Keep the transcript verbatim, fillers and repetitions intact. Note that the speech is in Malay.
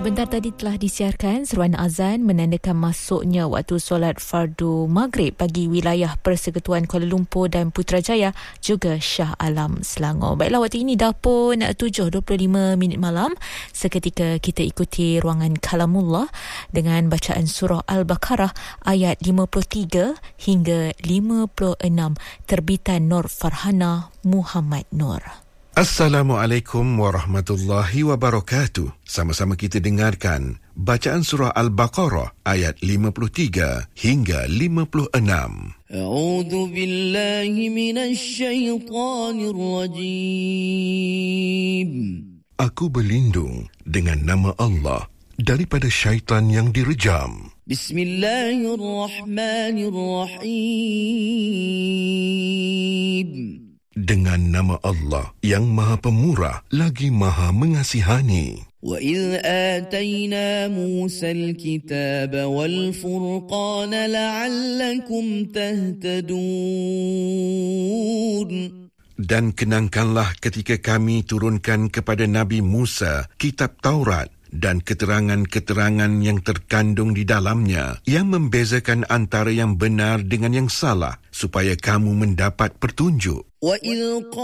Sebentar tadi telah disiarkan seruan azan menandakan masuknya waktu solat fardu maghrib bagi wilayah Persekutuan Kuala Lumpur dan Putrajaya juga Shah Alam Selangor. Baiklah, waktu ini dah pun tujuh dua puluh lima minit malam. Seketika kita ikuti ruangan Kalamullah dengan bacaan surah Al-Baqarah ayat lima puluh tiga hingga lima puluh enam terbitan Nur Farhana Muhammad Nur. Assalamualaikum warahmatullahi wabarakatuh. Sama-sama kita dengarkan bacaan surah Al-Baqarah ayat lima puluh tiga hingga lima puluh enam. A'udzu billahi minasy syaithanir rajim. Aku berlindung dengan nama Allah daripada syaitan yang direjam. Bismillahirrahmanirrahim. Dengan nama Allah yang Maha Pemurah lagi Maha Mengasihani. وَإِذْ آتَيْنَا مُوسَى الْكِتَابَ وَالْفُرْقَانَ لَعَلَّكُمْ تَهْتَدُونَ. Dan kenangkanlah ketika kami turunkan kepada Nabi Musa kitab Taurat dan keterangan-keterangan yang terkandung di dalamnya yang membezakan antara yang benar dengan yang salah supaya kamu mendapat petunjuk. وَإِذْ